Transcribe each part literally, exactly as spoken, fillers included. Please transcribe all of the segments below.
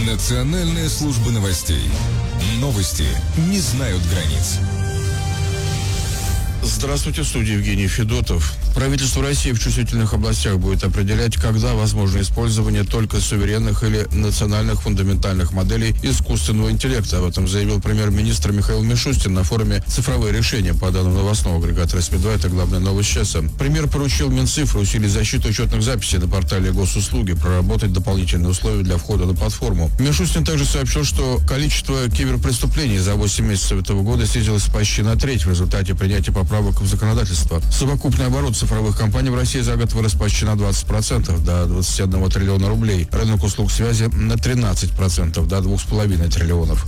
Национальная служба новостей. Новости не знают границ. Здравствуйте, в студии Евгений Федотов. Правительство России в чувствительных областях будет определять, когда возможно использование только суверенных или национальных фундаментальных моделей искусственного интеллекта. Об этом заявил премьер-министр Михаил Мишустин на форуме «Цифровые решения» по данным новостного агрегатора эс пэ два. Это главная новость часа. Премьер поручил Минцифру усилить защиту учетных записей на портале госуслуги, проработать дополнительные условия для входа на платформу. Мишустин также сообщил, что количество киберпреступлений за восемь месяцев этого года снизилось почти на треть в результате принятия поправок в законодательство. Совокупный оборот цифровых компаний в России за год вырос почти на двадцать процентов, до двадцати одного триллиона рублей. Рынок услуг связи на тринадцать процентов, до двух с половиной триллионов.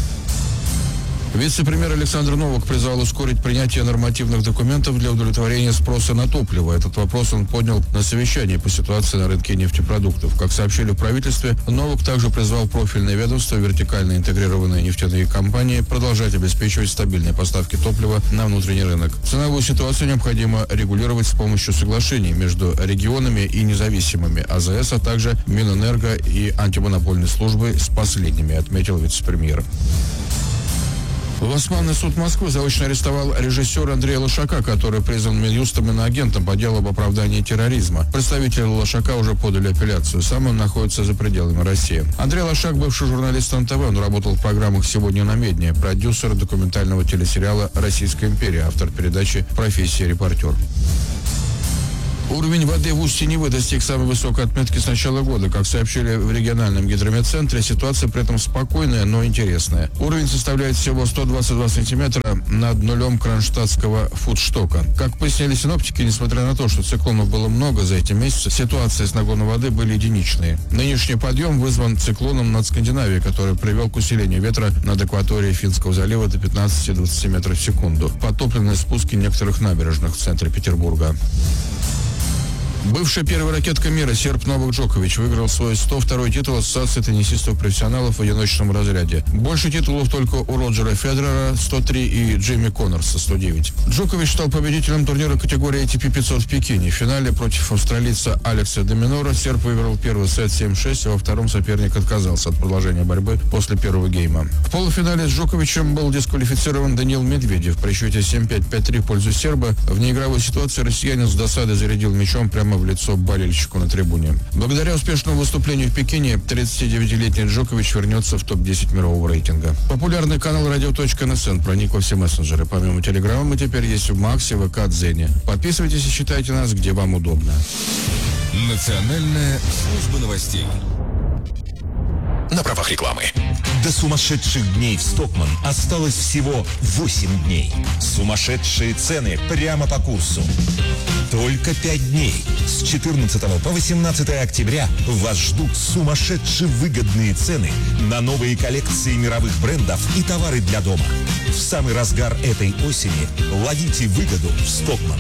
Вице-премьер Александр Новак призвал ускорить принятие нормативных документов для удовлетворения спроса на топливо. Этот вопрос он поднял на совещании по ситуации на рынке нефтепродуктов. Как сообщили в правительстве, Новак также призвал профильные ведомства, вертикально интегрированные нефтяные компании продолжать обеспечивать стабильные поставки топлива на внутренний рынок. Ценовую ситуацию необходимо регулировать с помощью соглашений между регионами и независимыми а зэ эс, а также Минэнерго и антимонопольной службой с последними, отметил вице-премьер. Басманный суд Москвы заочно арестовал режиссера Андрея Лошака, который признан Минюстом иноагентом по делу об оправдании терроризма. Представители Лошака уже подали апелляцию. Сам он находится за пределами России. Андрей Лошак, бывший журналист эн тэ вэ, он работал в программах «Сегодня на Медне», продюсер документального телесериала «Российская империя», автор передачи «Профессия репортер». Уровень воды в устье Невы достиг самой высокой отметки с начала года. Как сообщили в региональном гидрометцентре, ситуация при этом спокойная, но интересная. Уровень составляет всего сто двадцать два сантиметра над нулем кронштадтского фудштока. Как пояснили синоптики, несмотря на то, что циклонов было много за эти месяцы, ситуация с нагоном воды были единичные. Нынешний подъем вызван циклоном над Скандинавией, который привел к усилению ветра над акваторией Финского залива до пятнадцати-двадцати метров в секунду. Потоплены спуски некоторых набережных в центре Петербурга. Бывшая первая ракетка мира серб Новак Джокович выиграл свой сто второй титул Ассоциации теннисистов-профессионалов в одиночном разряде. Больше титулов только у Роджера Федерера сто три и Джимми Коннорса сто девять. Джокович стал победителем турнира категории эй ти пи пятьсот в Пекине. В финале против австралийца Алекса де Минора серб выиграл первый сет семь-шесть, а во втором соперник отказался от продолжения борьбы после первого гейма. В полуфинале с Джоковичем был дисквалифицирован Даниил Медведев при счете семь-пять, пять-три в пользу серба. В неигровой ситуации россиянин с досады зарядил мячом прямо в лицо болельщику на трибуне. Благодаря успешному выступлению в Пекине тридцатидевятилетний Джокович вернется в топ десять мирового рейтинга. Популярный канал радио точка эн эс эн проник во все мессенджеры. Помимо телеграмма мы теперь есть в Максе, вэ ка, Дзене. Подписывайтесь и читайте нас, где вам удобно. Национальная служба новостей. На правах рекламы. До сумасшедших дней в Стокман осталось всего восемь дней. Сумасшедшие цены прямо по курсу. Только пять дней. С четырнадцатого по восемнадцатое октября вас ждут сумасшедшие выгодные цены на новые коллекции мировых брендов и товары для дома. В самый разгар этой осени ловите выгоду в Стокман.